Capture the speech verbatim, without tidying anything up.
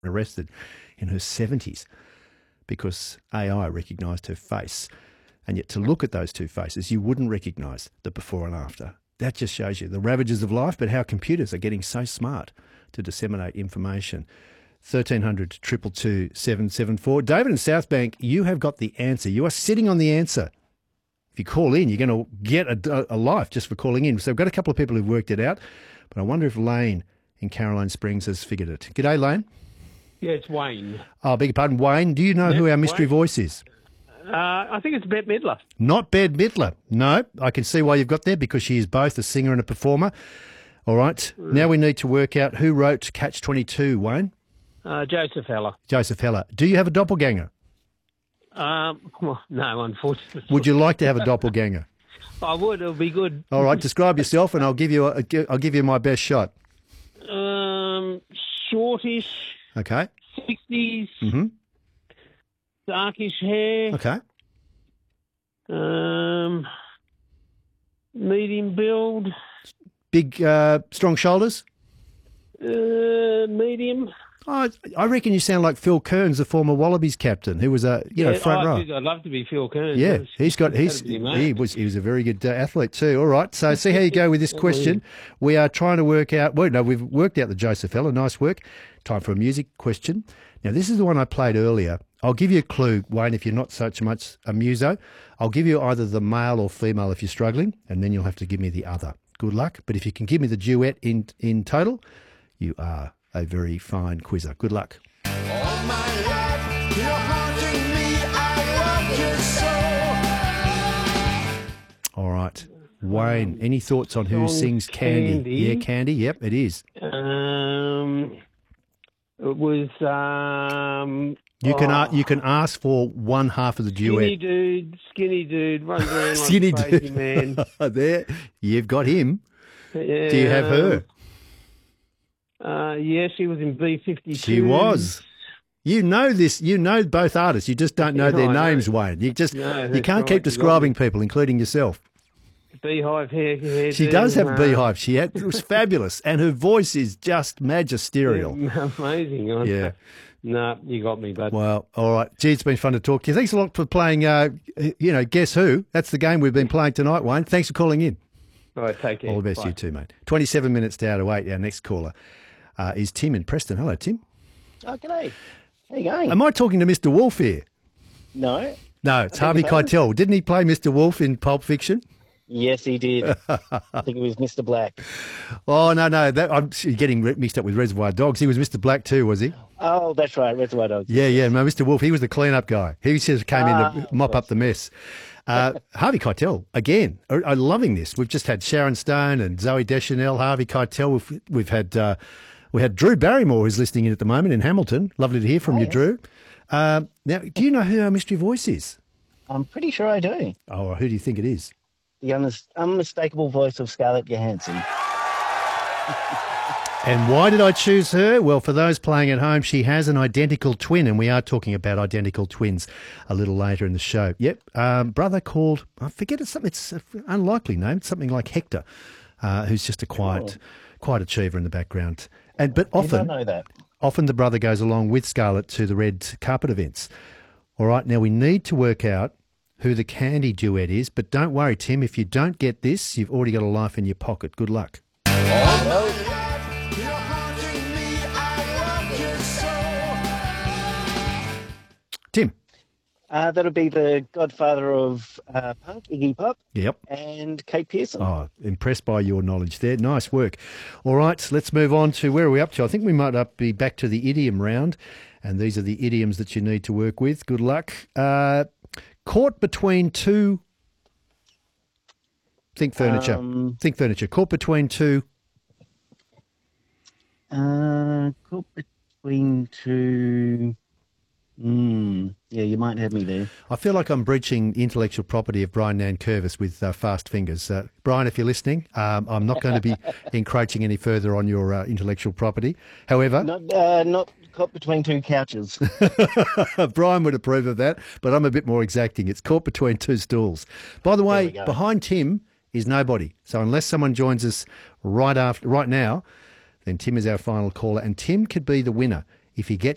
arrested in her seventies because A I recognised her face. And yet to look at those two faces, you wouldn't recognise the before and after. That just shows you the ravages of life, but how computers are getting so smart to disseminate information. thirteen hundred, two two two, seven seven four. David in Southbank, you have got the answer. You are sitting on the answer. If you call in, you're going to get a, a life just for calling in. So I've got a couple of people who've worked it out, but I wonder if Lane in Caroline Springs has figured it. G'day, Lane. Yeah, it's Wayne. Oh, I beg your pardon, Wayne. Do you know Yeah, who our mystery Wayne. voice is? Uh, I think it's Bette Midler. Not Bette Midler. No, I can see why you've got there because she is both a singer and a performer. All right. Mm. Now we need to work out who wrote Catch twenty-two, Wayne. Uh, Joseph Heller. Joseph Heller. Do you have a doppelganger? Um, well, no, unfortunately. Would you like to have a doppelganger? I would. It would be good. All right. Describe yourself, and I'll give you a, I'll give you my best shot. Um, shortish. Okay. Sixties. Mm-hmm. Darkish hair. Okay. Um, medium build. Big, uh, strong shoulders. Uh, medium. Oh, I reckon you sound like Phil Kearns, the former Wallabies captain, who was a you know Yeah, front oh, row. I'd love to be Phil Kearns. Yeah, That's- he's got he's that'd be he amazing. was he was a very good uh, athlete too. All right, so see how you go with this question. We are trying to work out. Well, no, we've worked out the Joseph Heller. Nice work. Time for a music question. Now this is the one I played earlier. I'll give you a clue, Wayne, if you're not such much a muso. I'll give you either the male or female if you're struggling, and then you'll have to give me the other. Good luck. But if you can give me the duet in in total, you are a very fine quizzer. Good luck. All my life, you're haunting me, I love you so. All right. Wayne, any thoughts on who Song sings Candy? Candy. Yeah, Candy. Yep, it is. Um, it was um. You can oh, a you can ask for one half of the skinny duet. dude, skinny dude, runs around like Skinny a crazy dude. man. There, you've got him. Yeah, Do you have her? Uh, yeah, she was in B fifty-two. She was. You know this. You know both artists. You just don't know Yeah, their I know. names, Wayne. You just No, you that's can't right, keep you got describing me. people, including yourself. Beehive hair. hair She does have a uh, beehive. She had, it was fabulous, and her voice is just magisterial. Amazing. I- Yeah. No, you got me, bud. Well, all right. Gee, it's been fun to talk to you. Thanks a lot for playing. Uh, you know, Guess Who? That's the game we've been playing tonight, Wayne. Thanks for calling in. All right, take care. All the best Bye. to you too, mate. Twenty-seven minutes down to eight. Our next caller uh, is Tim in Preston. Hello, Tim. Oh, g'day. How you going? Am I talking to Mister Wolf here? No. No, it's I Harvey think so. Keitel. Didn't he play Mister Wolf in Pulp Fiction? Yes, he did. I think it was Mister Black. Oh, no, no. That, I'm getting re- mixed up with Reservoir Dogs. He was Mister Black too, was he? Oh, that's right, Reservoir Dogs. Yeah, yeah. No, Mister Wolf, he was the clean-up guy. He just came Ah, in to mop up the mess. Uh, Harvey Keitel, again, I- I'm loving this. We've just had Sharon Stone and Zoe Deschanel, Harvey Keitel. We've, we've had uh, we had Drew Barrymore, who's listening in at the moment in Hamilton. Lovely to hear from you, Drew. Uh, now, do you know who our mystery voice is? I'm pretty sure I do. Oh, who do you think it is? The unis- unmistakable voice of Scarlett Johansson. And why did I choose her? Well, for those playing at home, she has an identical twin, and we are talking about identical twins a little later in the show. Yep, um, brother called, I forget it's something, it's an unlikely name, it's something like Hector, uh, who's just a quiet, quiet achiever in the background. And but Did often, not know that. often the brother goes along with Scarlett to the red carpet events. All right, now we need to work out who the Candy duet is, but don't worry, Tim, if you don't get this, you've already got a life in your pocket. Good luck. All my life, you're haunting me, I love you so. Tim. Uh, that'll be the godfather of uh, punk, Iggy Pop, Yep. and Kate Pearson. Oh, impressed by your knowledge there. Nice work. All right, let's move on to where are we up to? I think we might up be back to the idiom round, and these are the idioms that you need to work with. Good luck. Uh, caught between two. Think furniture. Um, Think furniture. Caught between two. Uh, caught between two. Mm, yeah, you might have me there. I feel like I'm breaching the intellectual property of Brian Nankervis with uh, fast fingers. Uh, Brian, if you're listening, um, I'm not going to be encroaching any further on your uh, intellectual property. However, Not, uh, not caught between two couches. Brian would approve of that, but I'm a bit more exacting. It's caught between two stools. By the way, we go. behind Tim is nobody. So unless someone joins us right after, right now, then Tim is our final caller, and Tim could be the winner if he gets